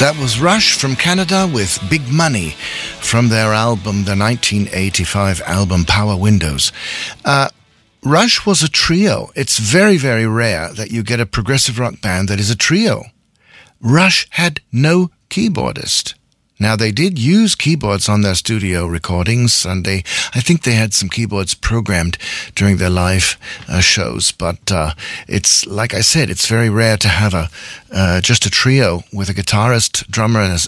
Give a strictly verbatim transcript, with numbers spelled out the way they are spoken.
That was Rush from Canada with Big Money from their album, the nineteen eighty-five album Power Windows. Uh, Rush was a trio. It's very, very rare that you get a progressive rock band that is a trio. Rush had no keyboardist. Now, they did use keyboards on their studio recordings, and they, I think they had some keyboards programmed during their live uh, shows, but uh, it's, like I said, it's very rare to have a uh, just a trio with a guitarist, drummer, and a,